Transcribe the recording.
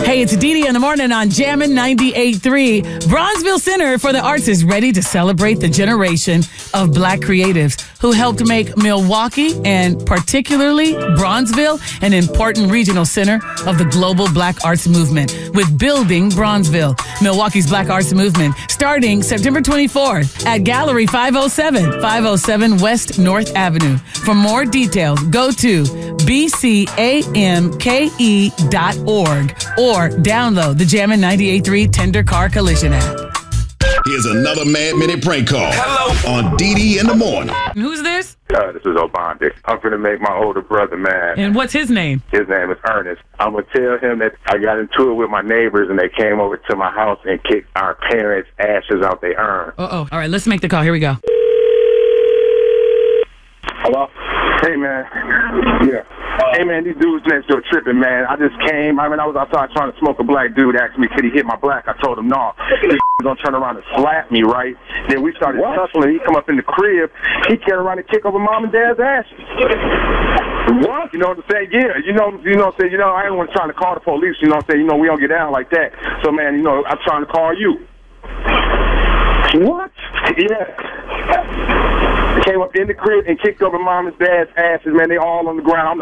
Hey, it's Dee in the morning on Jammin' 98.3. Bronzeville Center for the Arts is ready to celebrate the generation of Black creatives who helped make Milwaukee and particularly Bronzeville an important regional center of the global Black arts movement with Building Bronzeville, Milwaukee's Black arts movement, starting September 24th at Gallery 507 West North Avenue. For more details, go to bcamke.org or download the Jammin' 98.3 Tender Car Collision app. Here's another Mad Minute prank call. Hello. On Dee in the morning. Who's this? This is Obandi. I'm going to make my older brother mad. And what's his name? His name is Ernest. I'm going to tell him that I got into it with my neighbors and they came over to my house and kicked our parents' ashes out they urn. Uh-oh. All right, let's make the call. Here we go. Hello? Hey, man. Yeah. Hey, man, these dudes next door tripping, man. I just came. I was outside trying to smoke. A black dude asked me, could he hit my black? I told him, no. This gonna turn around and slap me, right? Then we started tussling. He come up in the crib. He carried around and kick over mom and dad's ashes. What? You know what I'm saying? Yeah. You know what I'm saying? I ain't want to try to call the police. You know what I'm saying? We don't get down like that. So, man, I'm trying to call you. What? Yeah. Came up in the crib and kicked over mom and dad's ashes, man. They all on the ground.